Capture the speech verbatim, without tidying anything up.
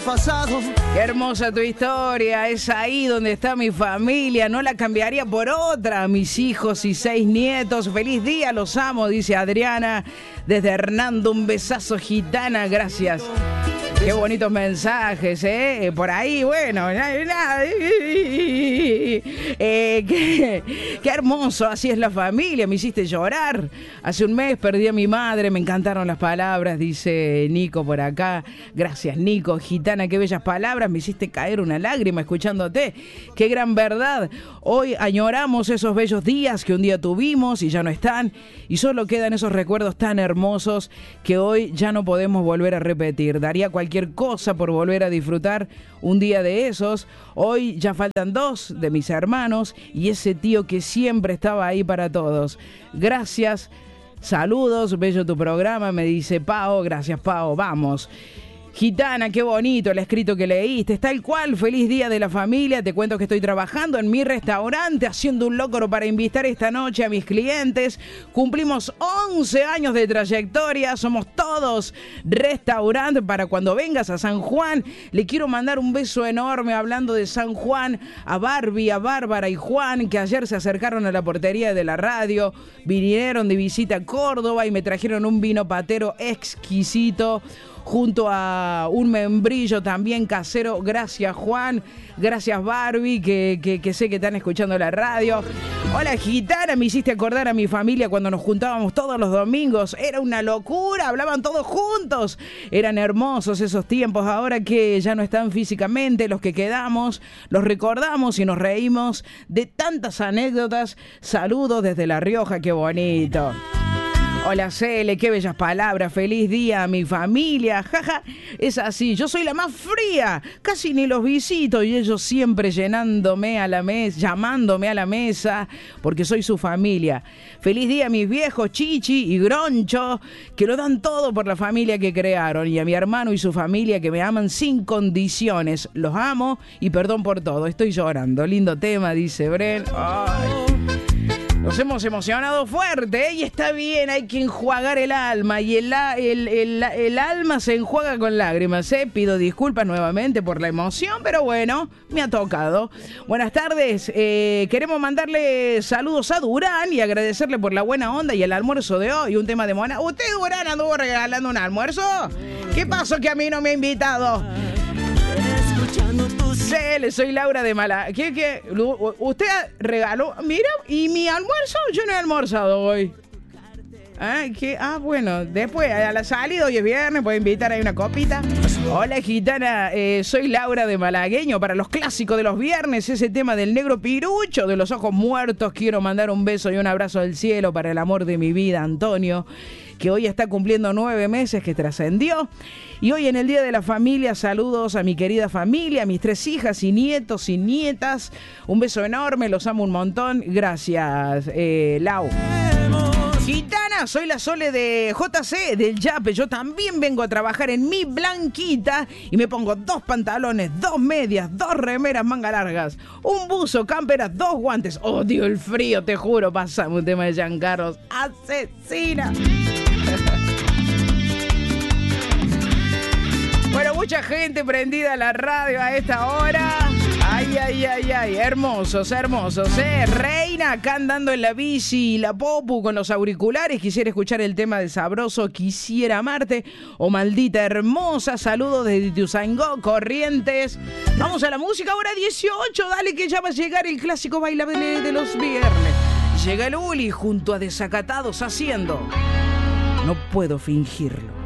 desfasado. Qué hermosa tu historia, es ahí donde está mi familia, no la cambiaría por otra. Mis hijos y seis nietos, feliz día, los amo, dice Adriana. Desde Hernando, un besazo, gitana, gracias. Qué bonitos mensajes, ¿eh? Por ahí, bueno, eh, qué, qué hermoso, así es la familia, me hiciste llorar. Hace un mes perdí a mi madre, me encantaron las palabras, dice Nico por acá. Gracias, Nico, gitana, qué bellas palabras, me hiciste caer una lágrima escuchándote. Qué gran verdad. Hoy añoramos esos bellos días que un día tuvimos y ya no están, y solo quedan esos recuerdos tan hermosos que hoy ya no podemos volver a repetir. Daría cualquier cosa por volver a disfrutar un día de esos. Hoy ya faltan dos de mis hermanos y ese tío que siempre estaba ahí para todos. Gracias, saludos, bello tu programa, me dice Pao. Gracias, Pao, vamos. Gitana, qué bonito el escrito que leíste, tal cual, feliz día de la familia. Te cuento que estoy trabajando en mi restaurante, haciendo un locro para invitar esta noche a mis clientes. Cumplimos once años de trayectoria, somos todos restaurante. Para cuando vengas a San Juan, le quiero mandar un beso enorme, hablando de San Juan, a Barbie, a Bárbara y Juan, que ayer se acercaron a la portería de la radio, vinieron de visita a Córdoba y me trajeron un vino patero exquisito, junto a un membrillo también casero. Gracias, Juan. Gracias, Barbie, que, que, que sé que están escuchando la radio. Hola, gitana, me hiciste acordar a mi familia cuando nos juntábamos todos los domingos. Era una locura, hablaban todos juntos. Eran hermosos esos tiempos. Ahora que ya no están físicamente, los que quedamos, los recordamos y nos reímos de tantas anécdotas. Saludos desde La Rioja, qué bonito. Hola, Cele, qué bellas palabras. Feliz día a mi familia. Jaja, es así. Yo soy la más fría. Casi ni los visito y ellos siempre llenándome a la mesa, llamándome a la mesa, porque soy su familia. Feliz día a mis viejos Chichi y Groncho, que lo dan todo por la familia que crearon, y a mi hermano y su familia que me aman sin condiciones. Los amo y perdón por todo. Estoy llorando. Lindo tema, dice Bren. Ay. Nos hemos emocionado fuerte, ¿eh? Y está bien, hay que enjuagar el alma, y el, el, el, el alma se enjuaga con lágrimas, ¿eh? Pido disculpas nuevamente por la emoción, pero bueno, me ha tocado. Buenas tardes, eh, queremos mandarle saludos a Durán y agradecerle por la buena onda y el almuerzo de hoy, un tema de Mona. ¿Usted, Durán, anduvo regalando un almuerzo? ¿Qué pasó que a mí no me ha invitado? Cele, soy Laura de Mala. ¿Qué, qué? Usted regaló. Mira, ¿y mi almuerzo? Yo no he almorzado hoy. Ah, ¿qué? Ah, bueno, después a la salida, hoy es viernes, puedo invitar ahí una copita. Hola, gitana, eh, soy Laura de Malagueño. Para los clásicos de los viernes, ese tema del negro pirucho de los ojos muertos, quiero mandar un beso y un abrazo del cielo para el amor de mi vida, Antonio, que hoy está cumpliendo nueve meses que trascendió. Y hoy en el Día de la Familia, saludos a mi querida familia, a mis tres hijas y nietos y nietas. Un beso enorme, los amo un montón. Gracias, eh, Lau. Gitana, soy la Sole de J C, del Yape. Yo también vengo a trabajar en mi blanquita y me pongo dos pantalones, dos medias, dos remeras manga largas, un buzo, camperas, dos guantes. Odio el frío, te juro. Pasame un tema de Giancarlos. Asesina. Bueno, mucha gente prendida a la radio a esta hora. Ay, ay, ay, ay, hermosos, hermosos, ¿eh? Reina, acá andando en la bici, la popu con los auriculares. Quisiera escuchar el tema de Sabroso, Quisiera Amarte, o Maldita Hermosa. Saludos desde Ituzaingó, Corrientes. Vamos a la música, hora dieciocho. Dale que ya va a llegar el clásico bailable de los viernes. Llega el Uli junto a Desacatados haciendo No Puedo Fingirlo.